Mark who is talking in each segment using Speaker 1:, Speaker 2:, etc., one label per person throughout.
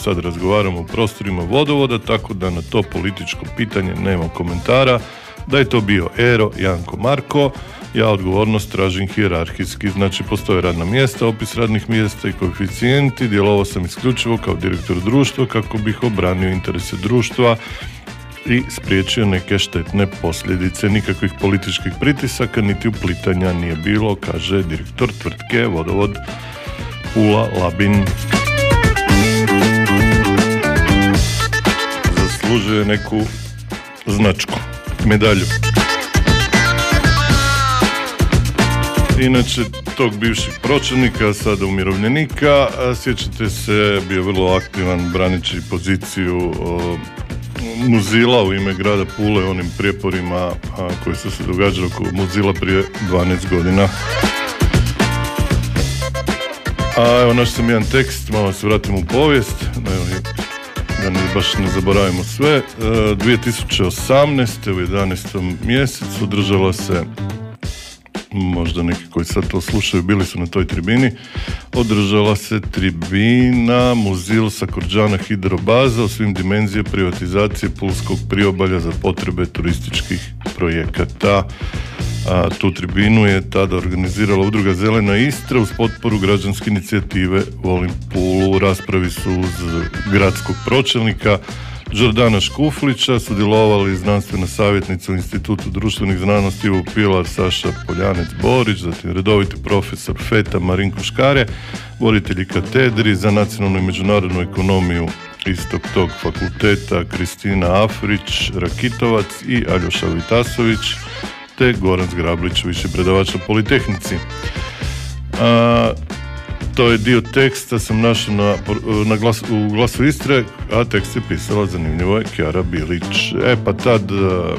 Speaker 1: sad razgovaramo o prostorima vodovoda, tako da na to političko pitanje nema komentara. Da je to bio Ero Janko Marko, ja odgovornost tražim hijerarhijski, znači postoje radna mjesta, opis radnih mjesta i koeficijenti, djelovao sam isključivo kao direktor društva kako bih obranio interese društva i spriječio neke štetne posljedice. Nikakvih političkih pritisaka niti uplitanja nije bilo, kaže direktor tvrtke Vodovod Pula Labin. Zaslužuje neku značku, medalju. Inače, tog bivšeg pročelnika, sada umirovljenika, sjećate se, bio vrlo aktivan braneći poziciju Muzila u ime grada Pule, onim prijeporima koji su se događali oko Muzila prije 12 godina. A evo, našao sam jedan tekst, malo se vratimo u povijest, da baš ne zaboravimo sve. 2018. u 11. mjesecu održala se, možda neki koji sad to slušaju bili su na toj tribini, održala se tribina Muzil Sakorđana hidrobaza o svim dimenzije privatizacije pulskog priobalja za potrebe turističkih projekata. Tu tribinu je tada organizirala udruga Zelena Istra uz potporu građanske inicijative Volim Pulu. U raspravi su uz gradskog pročelnika Đordana Škuflića sudjelovali znanstvena savjetnica u Institutu društvenih znanosti Ivo Pilar, Saša Poljanec-Borić, zatim redoviti profesor FETA Marinko Škare, voditelji katedri za nacionalnu i međunarodnu ekonomiju istog tog fakulteta Kristina Afrić-Rakitovac i Aljoša Vitasović, te Goran Zgrablić, viši predavač na Politehnici. To je dio teksta, sam našao u Glasu Istre, a tekst je pisala, zanimljivo je, Kjara Bilić. Pa tad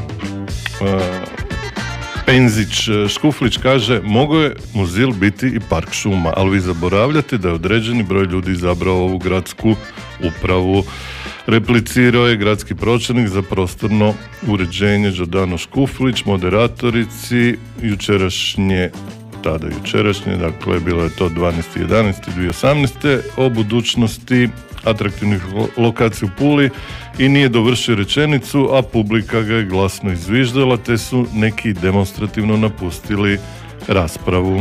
Speaker 1: Penzić Škuflić kaže, mogao je Muzil biti i park šuma, ali vi zaboravljate da je određeni broj ljudi izabrao ovu gradsku upravu. Replicirao je gradski pročelnik za prostorno uređenje Đordano Škuflić, moderatorici jučerašnje, dakle bilo je to 12.11.2018. o budućnosti atraktivnih lokacija u Puli i nije dovršio rečenicu, a publika ga je glasno izviždala, te su neki demonstrativno napustili raspravu.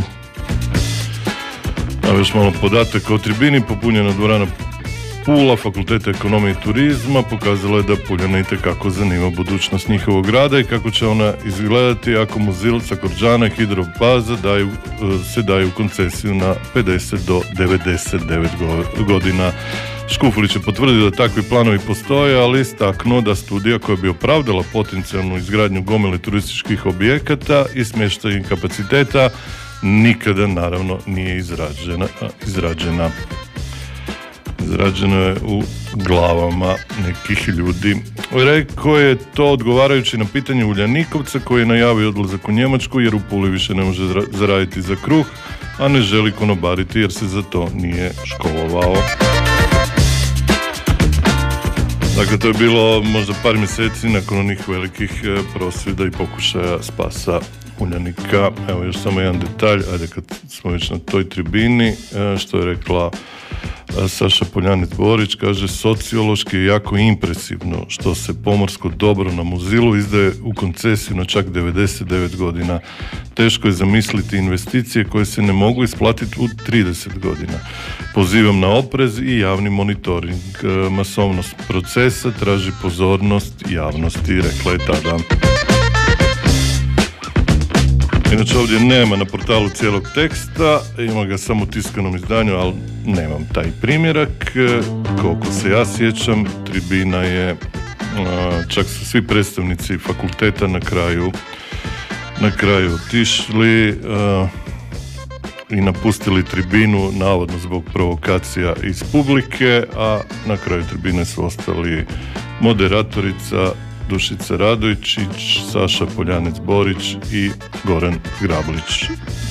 Speaker 1: A još malo podatak o tribini. Popunjena dvorana Pula, Fakulteta ekonomije i turizma, pokazala je da Puljana itekako zanima budućnost njihovog grada i kako će ona izgledati ako Muzil Sakorđana i hidrobaza se daju koncesiju na 50 do 99 godina. Škuflić je potvrdio da takvi planovi postoje, ali istaknuo da studija koja bi opravdala potencijalnu izgradnju gomile turističkih objekata i smještajnih kapaciteta nikada naravno nije izrađena. Izrađeno je u glavama nekih ljudi. Rekao je to odgovarajući na pitanje Uljanikovca koji je najavio odlazak u Njemačku jer u Puli više ne može zaraditi za kruh, a ne želi konobariti jer se za to nije školovao. Dakle, to je bilo možda par mjeseci nakon onih velikih prosvjeda i pokušaja spasa Uljanika. Evo još samo jedan detalj, ajde kad smo već na toj tribini, što je rekla Saša Poljanec-Borić, kaže, sociološki je jako impresivno što se pomorsko dobro na Muzilu izdaje u koncesiju na čak 99 godina. Teško je zamisliti investicije koje se ne mogu isplatiti u 30 godina. Pozivam na oprez i javni monitoring. Masovnost procesa traži pozornost javnosti, rekla je tada. Inače ovdje nema na portalu cijelog teksta, ima ga samo u tiskanom izdanju, ali nemam taj primjerak. Koliko se ja sjećam, tribina je, čak su svi predstavnici fakulteta na kraju otišli i napustili tribinu, navodno zbog provokacija iz publike, a na kraju tribine su ostali moderatorica Dušica Radojičić, Saša Poljanec-Borić i Goran Zgrablić.